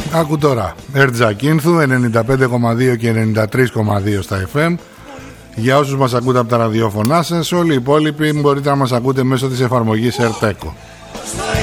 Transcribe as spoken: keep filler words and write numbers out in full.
Άκου τώρα, Ερτζακίνθου ενενήντα πέντε κόμμα δύο και ενενήντα τρία κόμμα δύο στα εφ εμ. Για όσους μας ακούτε από τα ραδιόφωνά σας, όλοι οι υπόλοιποι μπορείτε να μας ακούτε μέσω της εφαρμογής Ερτέκο.